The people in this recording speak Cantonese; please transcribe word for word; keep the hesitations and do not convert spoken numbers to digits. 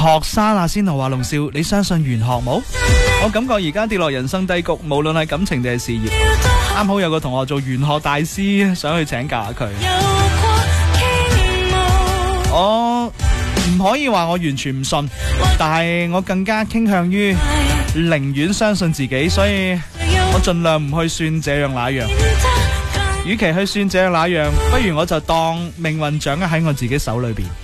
學生阿仙奴話龍少，你相信玄學冇？我感覺而家跌落人生低谷，無論係感情定係事業。啱好有個同學做玄學大師，想去請教下佢。我唔可以話我完全唔信，但係我更加傾向於寧願相信自己，所以我盡量唔去算這樣那樣。與其去算這樣那樣，不如我就當命運掌握喺我自己手裏邊。